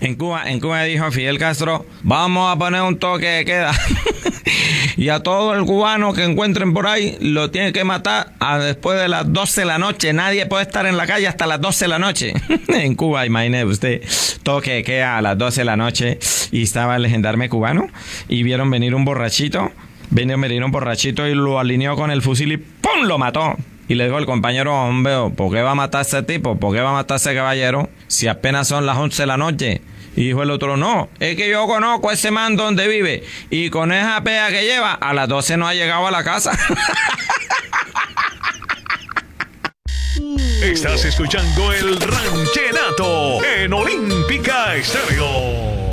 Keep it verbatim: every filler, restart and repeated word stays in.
En Cuba, en Cuba dijo Fidel Castro, vamos a poner un toque de queda. Y a todo el cubano que encuentren por ahí lo tienen que matar a después de las doce de la noche. Nadie puede estar en la calle hasta las doce de la noche. En Cuba, imagínese usted, toque de queda a las doce de la noche. Y estaba el gendarme cubano y vieron venir un borrachito. Vino venir un borrachito y lo alineó con el fusil y ¡pum! Lo mató. Y le dijo al compañero, hombre, ¿por qué va a matar a ese tipo? ¿Por qué va a matar a ese caballero? Si apenas son las once de la noche. Y dijo el otro, no, es que yo conozco a ese man donde vive. Y con esa pea que lleva, a las doce no ha llegado a la casa. Estás escuchando el Ranchenato en Olímpica Estéreo.